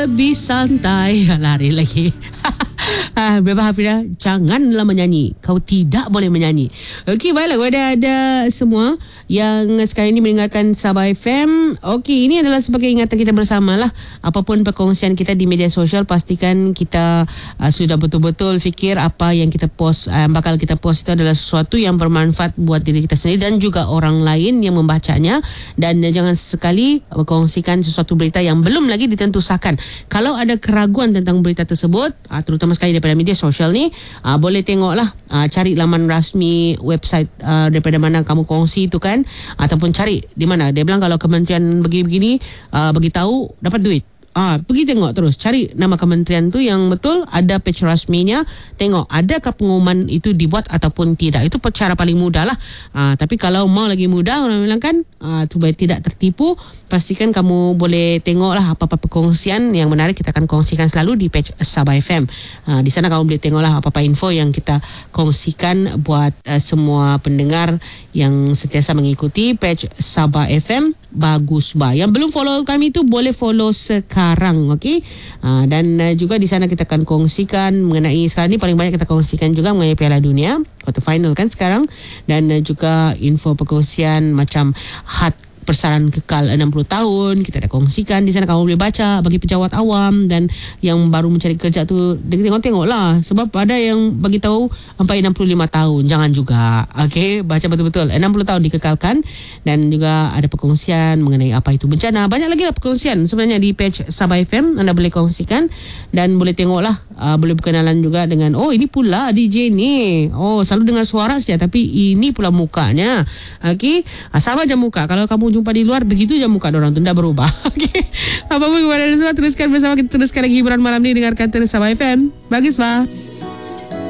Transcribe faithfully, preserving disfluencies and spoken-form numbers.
lebih santai. Lari lagi. Ah, Bebah Hafira, janganlah menyanyi. Kau tidak boleh menyanyi. Okey, baiklah kepada ada semua yang sekarang ini mendengarkan Sabah F M. Okey, ini adalah sebagai ingatan kita bersama lah. Apapun perkongsian kita di media sosial, pastikan kita uh, sudah betul-betul fikir apa yang kita post, uh, bakal kita post itu adalah sesuatu yang bermanfaat buat diri kita sendiri dan juga orang lain yang membacanya. Dan uh, jangan sekali berkongsikan sesuatu berita yang belum lagi ditentusakan. Kalau ada keraguan tentang berita tersebut, uh, terutama sekali daripada media sosial ni, uh, boleh tengoklah, uh, cari laman rasmi website uh, daripada mana kamu kongsi itu kan, ataupun cari di mana dia bilang kalau kementerian begini-begini uh, bagi tahu dapat duit. Ah, pergi tengok terus, cari nama kementerian tu yang betul, ada page rasminya, tengok adakah pengumuman itu dibuat ataupun tidak. Itu cara paling mudah lah. Ah, tapi kalau mau lagi mudah, orang bilang kan, ah, tu baik tidak tertipu, pastikan kamu boleh tengok lah apa-apa perkongsian yang menarik kita akan kongsikan selalu di page Sabah F M. Ah, di sana kamu boleh tengok lah apa-apa info yang kita kongsikan buat uh, semua pendengar yang sentiasa mengikuti page Sabah F M. Bagus bah. Yang belum follow kami tu boleh follow sekarang, okey? Uh, dan uh, juga di sana kita akan kongsikan mengenai, sekarang ni paling banyak kita kongsikan juga mengenai Piala Dunia quarter final kan sekarang, dan uh, juga info perkongsian macam had persaranan kekal enam puluh tahun kita dah kongsikan di sana, kamu boleh baca bagi pejabat awam dan yang baru mencari kerja tu tengok-tengok lah, sebab ada yang bagi tahu sampai enam puluh lima tahun, jangan juga. Okey, baca betul-betul enam puluh tahun dikekalkan. Dan juga ada perkongsian mengenai apa itu bencana, banyak lagi lah perkongsian sebenarnya di page Sabah F M, anda boleh kongsikan dan boleh tengok lah, uh, boleh berkenalan juga dengan, oh ini pula D J ni, oh selalu dengar suara saja tapi ini pula mukanya. Okey, uh, sama je muka, kalau kamu jumpa di luar begitu je muka orang tu, tidak berubah. Okey, apapun kepada semua, teruskan bersama kita, teruskan lagi hiburan malam ni, dengarkan terus Sabah F M. Bagus bah.